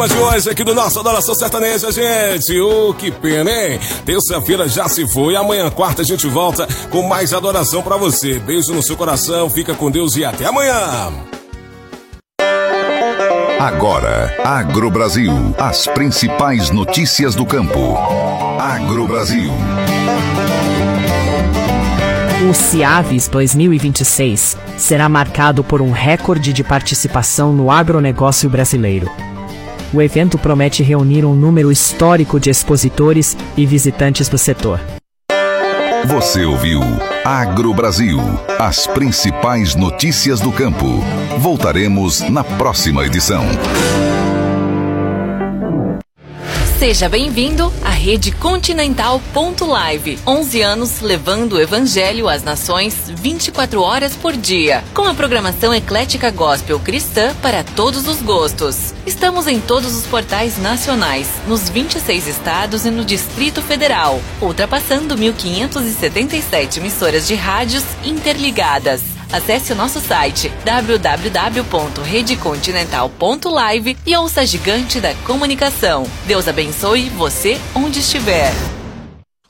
De hoje aqui do nosso Adoração Sertaneja, gente. Que pena, hein? Terça-feira já se foi. Amanhã, quarta, a gente volta com mais adoração pra você. Beijo no seu coração, fica com Deus e até amanhã. Agora, Agrobrasil. As principais notícias do campo. Agrobrasil. O CIAVES 2026 será marcado por um recorde de participação no agronegócio brasileiro. O evento promete reunir um número histórico de expositores e visitantes do setor. Você ouviu Agrobrasil, as principais notícias do campo. Voltaremos na próxima edição. Seja bem-vindo à Rede Continental.live. 11 anos levando o Evangelho às nações 24 horas por dia. Com a programação eclética gospel cristã para todos os gostos. Estamos em todos os portais nacionais, nos 26 estados e no Distrito Federal, ultrapassando 1.577 emissoras de rádios interligadas. Acesse o nosso site www.redecontinental.live e ouça a gigante da comunicação. Deus abençoe você onde estiver.